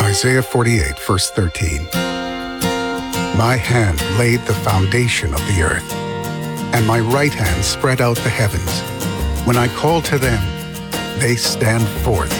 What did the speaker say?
Isaiah 48, verse 13. My hand laid the foundation of the earth, and my right hand spread out the heavens. When I call to them, they stand forth.